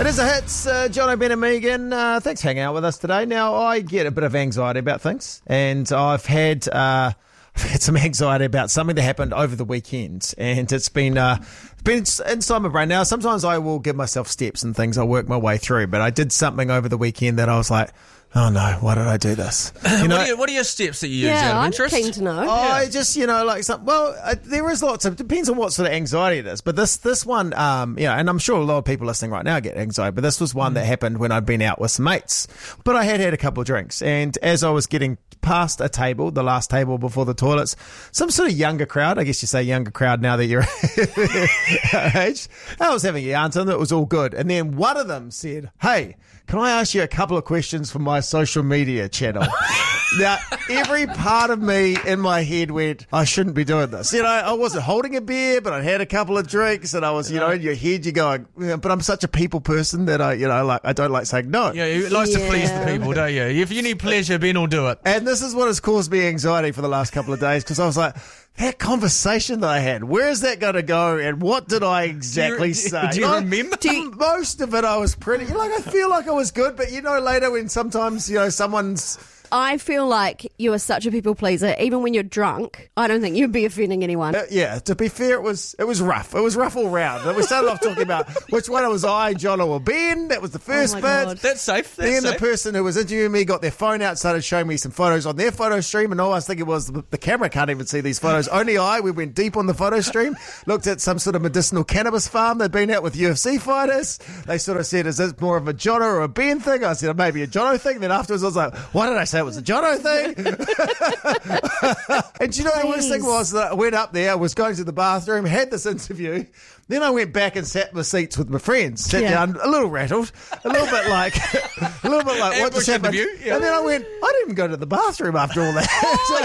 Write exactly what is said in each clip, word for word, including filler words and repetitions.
It is a hits, uh, Jono Ben and Megan. Uh, thanks for hanging out with us today. Now, I get a bit of anxiety about things, and I've had uh, I've had some anxiety about something that happened over the weekend, and it's been uh, been inside my brain. Now, sometimes I will give myself steps and things. I'll work my way through, but I did something over the weekend that I was like, oh no, why did I do this? You know, what, are your, what are your steps that you use Yeah, out of I'm interest? keen to know. I just, you know, like some, well, uh, there is lots of, depends on what sort of anxiety it is. But this, this one, um, you know, and I'm sure a lot of people listening right now get anxiety, but this was one mm. that happened when I'd been out with some mates. But I had had a couple of drinks, and as I was getting past a table, the last table before the toilets, some sort of younger crowd, I guess you say younger crowd now that you're age, I was having a yarn to them, it was all good. And then one of them said, hey, can I ask you a couple of questions for my social media channel? Now, every part of me in my head went, I shouldn't be doing this. You know, I wasn't holding a beer, but I had a couple of drinks, and I was, you know, in your head, you're going, yeah, but I'm such a people person that I, you know, like, I don't like saying no. Yeah, he likes Yeah. to please the people, don't you? If you need pleasure, Ben will do it. And this is what has caused me anxiety for the last couple of days, because I was like, that conversation that I had, where is that going to go, and what did I exactly do you, say? Do you Like, remember? Do you- most of it I was pretty, like, I feel like I was good, but you know, later when sometimes, you know, someone's... I feel like you are such a people pleaser. Even when you're drunk, I don't think you'd be offending anyone. Uh, yeah, to be fair, it was it was rough. It was rough all round. We started off talking about which one it was I, John, or Ben. That was the first Oh my bit. God. That's safe. That's Then the safe. person who was interviewing me got their phone out, started showing me some photos on their photo stream, and all I was thinking was the, the camera can't even see these photos. Only I, we went deep on the photo stream, looked at some sort of medicinal cannabis farm. They'd been out with U F C fighters. They sort of said, is this more of a Jono or a Ben thing? I said, maybe a Jono thing. Then afterwards I was like, why did I say it was a Jono thing? And do you know the worst thing was that I went up there, I was going to the bathroom, had this interview, then I went back and sat in the seats with my friends, sat Yeah. down, a little rattled, a little bit like, a little bit like, what Ambush just happened? interview, yeah. And then I went, I didn't even go to the bathroom after all that.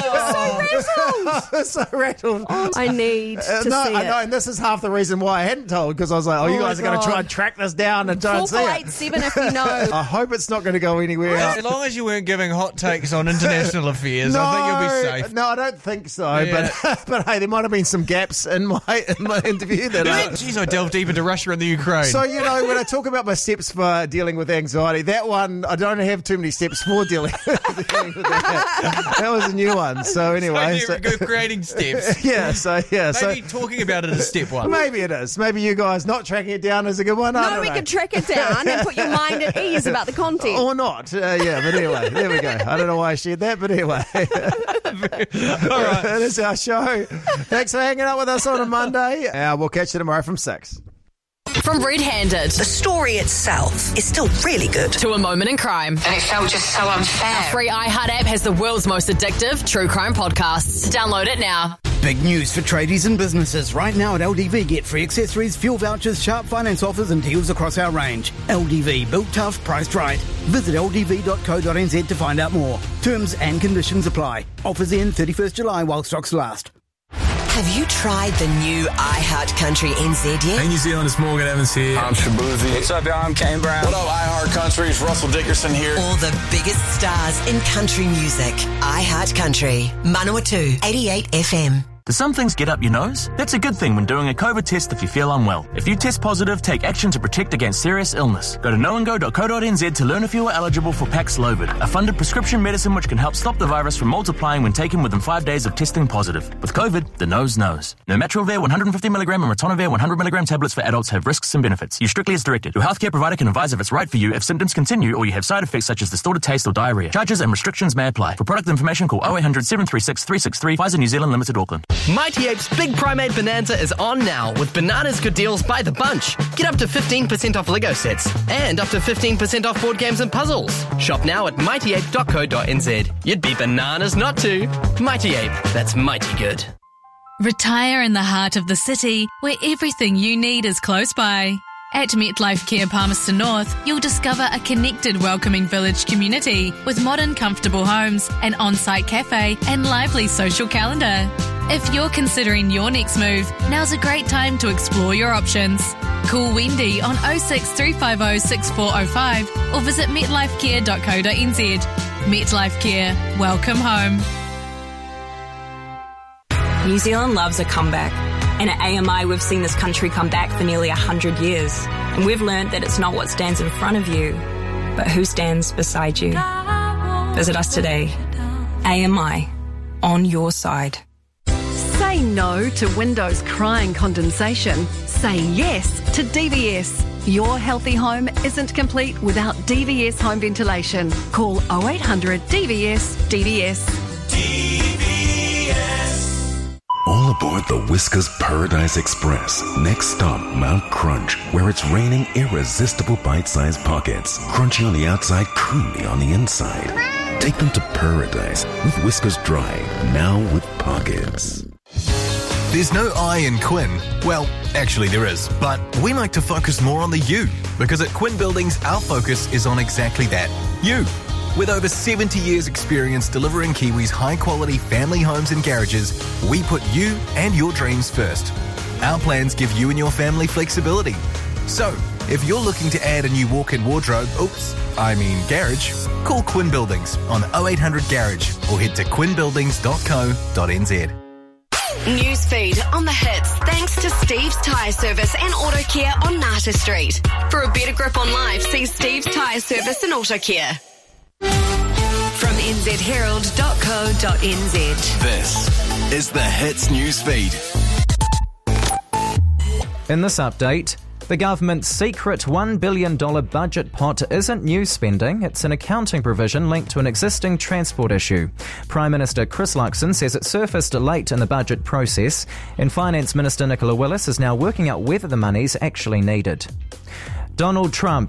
Oh, I was so rattled. I need Uh, to no, see I it. know, and this is half the reason why I hadn't told, because I was like, oh, you Oh my guys are going to God. try and track this down and try Four and see four it. eight seven if you know. I hope it's not going to go anywhere else. As long as you weren't giving hot takes on international affairs, I think you'll be safe. No, I don't think so. Yeah. But but hey, there might have been some gaps in my in my interview that. I, Jeez, I delved deep into Russia and the Ukraine. so you know, when I talk about my steps for dealing with anxiety, that one I don't have too many steps for dealing, dealing with that. That was a new one. So anyway, so so- you're creating steps. yeah. So yeah. Maybe so talking about it as step one. maybe it is. Maybe you guys not tracking it down is a good one. I No, don't we know. could track it down and put your mind at ease about the content. Or not. Uh, yeah, but anyway, there we go. I don't know why I shared that, but anyway. All right. That is our show. Thanks for hanging out with us on a Monday. Uh, we'll catch you tomorrow from six. From Red Handed The story itself is still really good. to A Moment in Crime. And it felt just so unfair. Free iHeart app has the world's most addictive true crime podcasts. Download it now. Big news for tradies and businesses. Right now at L D V, get free accessories, fuel vouchers, sharp finance offers and deals across our range. L D V, built tough, priced right. Visit L D V dot co dot n z to find out more. Terms and conditions apply. Offers end thirty-first July while stocks last. Have you tried the new iHeart Country N Z yet? Hey, New Zealand, it's Morgan Evans here. I'm Shabuzi. What's up, y'all? I'm Kane Brown. What up, iHeart Country? It's Russell Dickerson here. All the biggest stars in country music. iHeart Country. Manawatu, eighty-eight F M. Do some things get up your nose? That's a good thing when doing a COVID test if you feel unwell. If you test positive, take action to protect against serious illness. Go to knowandgo dot co dot n z to learn if you are eligible for Paxlovid, a funded prescription medicine which can help stop the virus from multiplying when taken within five days of testing positive. With COVID, the nose knows. Nometrovir one hundred fifty milligram and ritonavir one hundred milligram tablets for adults have risks and benefits. Use strictly as directed. Your healthcare provider can advise if it's right for you if symptoms continue or you have side effects such as distorted taste or diarrhea. Charges and restrictions may apply. For product information, call oh eight hundred, seven three six, three six three. Pfizer New Zealand Limited, Auckland. Mighty Apes Big Primate Bonanza is on now with bananas good deals by the bunch. Get up to fifteen percent off Lego sets and up to fifteen percent off board games and puzzles. Shop now at mighty ape dot co dot n z. You'd be bananas not to. Mighty Ape, that's mighty good. Retire in the heart of the city where everything you need is close by. At MetLife Care Palmerston North, you'll discover a connected, welcoming village community with modern, comfortable homes, an on-site cafe and lively social calendar. If you're considering your next move, now's a great time to explore your options. Call Wendy on oh six three five oh six four oh five or visit metlife care dot co dot n z. MetLife Care. Welcome home. New Zealand loves a comeback. And at A M I, we've seen this country come back for nearly one hundred years. And we've learned that it's not what stands in front of you, but who stands beside you. Visit us today. A M I, on your side. Say no to windows crying condensation. Say yes to D V S. Your healthy home isn't complete without D V S home ventilation. Call oh eight hundred D V S D V S. D V S. All aboard the Whiskers Paradise Express. Next stop, Mount Crunch, where it's raining irresistible bite-sized pockets. Crunchy on the outside, creamy on the inside. Take them to paradise with Whiskers Dry, now with pockets. There's no I in Quinn. Well, actually there is, but we like to focus more on the you, because at Quinn Buildings, our focus is on exactly that, you. With over seventy years experience delivering Kiwis high-quality family homes and garages, we put you and your dreams first. Our plans give you and your family flexibility. So, if you're looking to add a new walk-in wardrobe, oops, I mean garage, call Quinn Buildings on oh eight hundred garage or head to quinn buildings dot co dot n z. Newsfeed on the hits thanks to Steve's Tyre Service and Auto Care on Nata Street. For a better grip on life, see Steve's Tyre Service and Auto Care. From n z herald dot co dot n z. This is the Hits Newsfeed. In this update, the government's secret one billion dollars budget pot isn't new spending, it's an accounting provision linked to an existing transport issue. Prime Minister Chris Luxon says it surfaced late in the budget process, and Finance Minister Nicola Willis is now working out whether the money's actually needed. Donald Trump